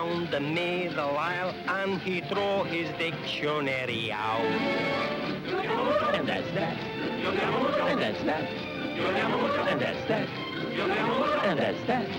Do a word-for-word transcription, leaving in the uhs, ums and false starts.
round the middle aisle and he throw his dictionary out. And that's that. And that's that. And that's that. And that's that.